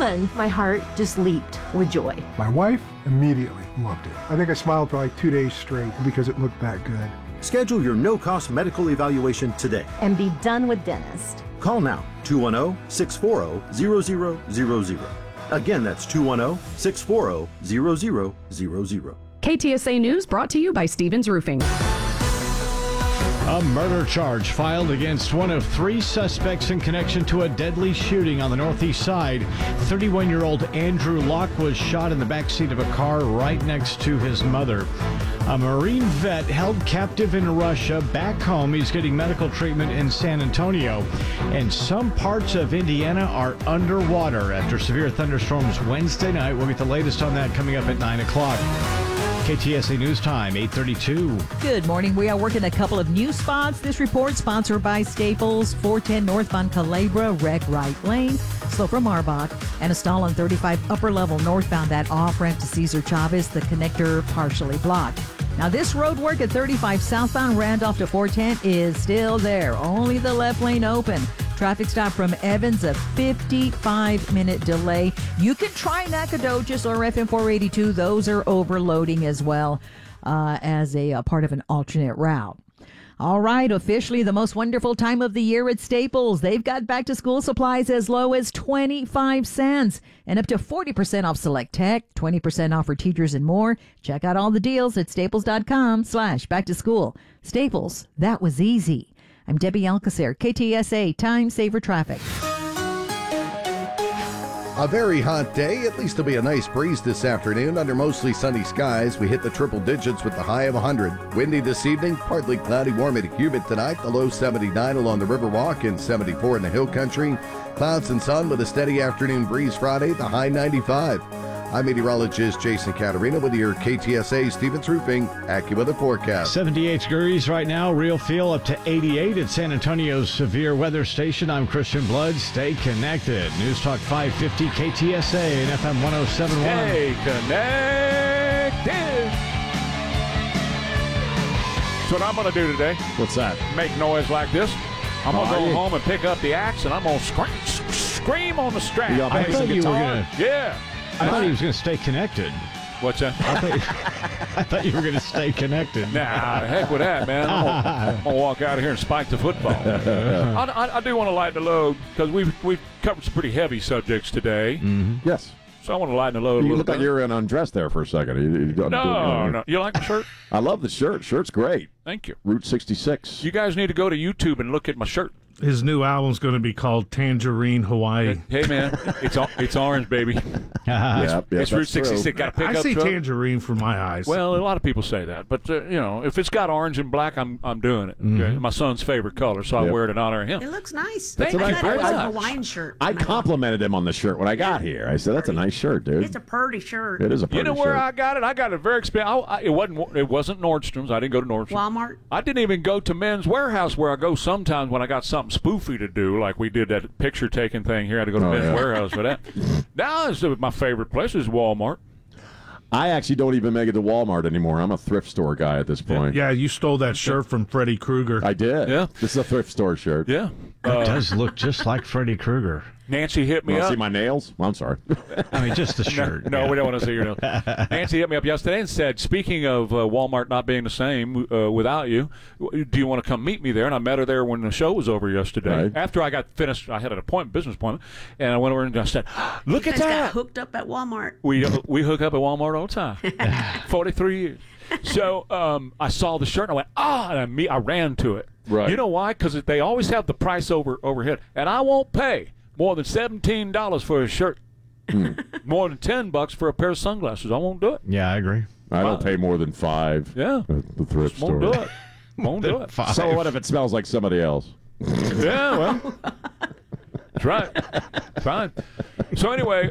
moment, my heart just leaped with joy. My wife immediately loved it. I think I smiled for like 2 days straight because it looked that good. Schedule your no-cost medical evaluation today. And be done with dentist. Call now, 210-640-0000. Again, that's 210-640-0000. KTSA News brought to you by Stevens Roofing. A murder charge filed against one of 3 suspects in connection to a deadly shooting on the northeast side. 31-year-old Andrew Locke was shot in the backseat of a car right next to his mother. A Marine vet held captive in Russia. Back home, he's getting medical treatment in San Antonio. And some parts of Indiana are underwater after severe thunderstorms Wednesday night. We'll get the latest on that coming up at 9 o'clock. KTSA News Time, 8:32. Good morning. We are working a couple of new spots. This report sponsored by Staples, 410 northbound Calabria, wreck right lane, slow from Marbach, and a stall on 35 upper level northbound, that off-ramp to Cesar Chavez, the connector partially blocked. Now, this road work at 35 southbound Randolph to 410 is still there. Only the left lane open. Traffic stop from Evans, a 55-minute delay. You can try Nacogdoches or FM 482. Those are overloading as well as a part of an alternate route. All right, officially the most wonderful time of the year at Staples. They've got back-to-school supplies as low as 25 cents and up to 40% off select tech, 20% off for teachers and more. Check out all the deals at staples.com/back-to-school. Staples, that was easy. I'm Debbie Alcacer, KTSA Time Saver Traffic. A very hot day. At least there'll be a nice breeze this afternoon. Under mostly sunny skies, we hit the triple digits with the high of 100. Windy this evening, partly cloudy, warm and humid tonight. The low 79 along the Riverwalk and 74 in the Hill Country. Clouds and sun with a steady afternoon breeze Friday, the high 95. I'm meteorologist Jason Caterina with your KTSA Stevens Roofing AccuWeather forecast. 78 degrees right now. Real feel up to 88 at San Antonio's severe weather station. I'm Christian Blood. Stay connected. News Talk 550 KTSA and FM 107.1. Stay connected. That's what I'm going to do today. What's that? Make noise like this. I'm going to go home and pick up the axe and I'm going to scream on the strap. I thought you were going to. Yeah. I thought he was going to stay connected. What's that? I thought you were going to stay connected. Nah, heck with that, man. I'm going to walk out of here and spike the football. I do want to lighten the load because we've covered some pretty heavy subjects today. Mm-hmm. Yes. So I want to lighten the load a little You bit. look like you were undressed there for a second. No. You like the shirt? I love the shirt. Shirt's great. Thank you. Route 66. You guys need to go to YouTube and look at my shirt. His new album's going to be called Tangerine Hawaii. Hey man, it's orange, baby. It's Route 66. Got a pickup I see truck. tangerine for my eyes. Well, a lot of people say that, but if it's got orange and black, I'm doing it. Okay? My son's favorite color, so I wear it in honor of him. It looks nice. Thank you I thought very it was a much. Hawaiian shirt. I complimented him on the shirt when I got here. I said, "That's a nice shirt, dude." It's a pretty shirt. It is a pretty You know shirt. where I got it? I got it very expensive. It wasn't Nordstrom's. I didn't go to Nordstrom's. Walmart. I didn't even go to Men's Warehouse, where I go sometimes when I got something spoofy to do, like we did that picture taking thing here. I had to go to Men's Warehouse for that. Now, my favorite place is Walmart. I actually don't even make it to Walmart anymore. I'm a thrift store guy at this point. Yeah, you stole that shirt from Freddy Krueger. I did. Yeah. This is a thrift store shirt. Yeah. It does look just like Freddy Krueger. Nancy hit me Want to up. see my nails? Well, I'm sorry. I mean, just the shirt. No, we don't want to see your nails. Nancy hit me up yesterday and said, speaking of Walmart not being the same without you, do you want to come meet me there? And I met her there when the show was over yesterday. Right. After I got finished, I had an business appointment, and I went over and I said, look You at guys got that. hooked up at Walmart. We hook up at Walmart all the time. 43 years. So I saw the shirt and I went, and I ran to it. Right. You know why? Because they always have the price overhead, and I won't pay more than $17 for a shirt. More than $10 for a pair of sunglasses. I won't do it. Yeah, I agree. I don't pay more than $5. Yeah. At the thrift store. Won't do it. Won't do it. So what if it smells like somebody else? Yeah, well, that's right. Fine. So anyway,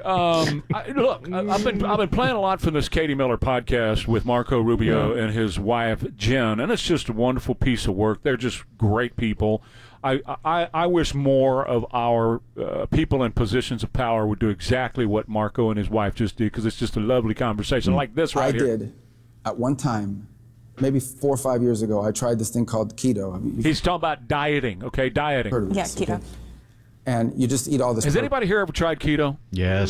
I've been playing a lot from this Katie Miller podcast with Marco Rubio and his wife Jen, and it's just a wonderful piece of work. They're just great people. I wish more of our people in positions of power would do exactly what Marco and his wife just did, because it's just a lovely conversation like this right here. I did at one time. Maybe 4 or 5 years ago, I tried this thing called keto. He's talking about dieting, okay? Dieting. Heard of this, keto. okay? And you just eat all this. Has anybody here ever tried keto? Yes.